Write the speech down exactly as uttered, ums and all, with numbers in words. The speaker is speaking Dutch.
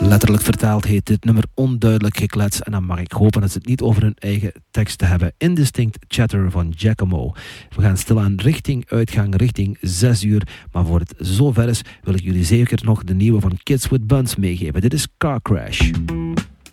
Letterlijk vertaald heet dit nummer Onduidelijk Geklets. En dan mag ik hopen dat ze het niet over hun eigen teksten hebben. Indistinct Chatter van Giacomo. We gaan stilaan richting uitgang, richting zes uur. Maar voor het zover is, wil ik jullie zeker nog de nieuwe van Kids with Buns meegeven. Dit is Car Crash.